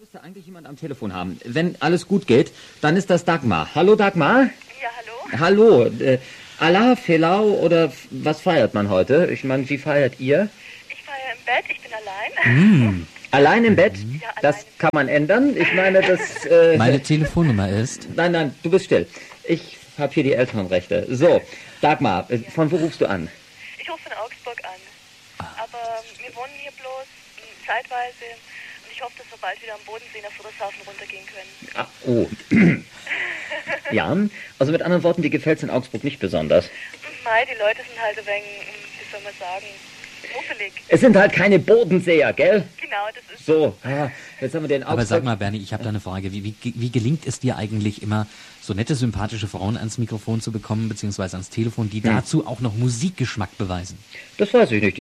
Müsste eigentlich jemand am Telefon haben. Wenn alles gut geht, dann ist das Dagmar. Hallo Dagmar? Ja, hallo? Hallo. Allah, Felau oder was feiert man heute? Ich meine, wie feiert ihr? Ich feiere im Bett, ich bin allein. Allein im Bett? Ja, Das allein. kann man ändern. Ich meine, das... Meine Telefonnummer ist... Nein, du bist still. Ich habe hier die Elternrechte. So, Dagmar, von wo rufst du an? Ich rufe von Augsburg an. Aber wir wohnen hier bloß zeitweise und ich hoffe, dass wir bald wieder am Bodensee nach Friedrichshafen runtergehen können. Ah, oh. Ja, also mit anderen Worten, dir gefällt es in Augsburg nicht besonders. Mei, die Leute sind halt ein wenig, wie soll man sagen, muffelig. Es sind halt keine Bodenseher, gell? Genau, das ist So, jetzt haben wir den Augsburg... Aber sag mal, Bernie, ich habe da eine Frage. Wie gelingt es dir eigentlich immer, so nette, sympathische Frauen ans Mikrofon zu bekommen, beziehungsweise ans Telefon, die dazu auch noch Musikgeschmack beweisen? Das weiß ich nicht.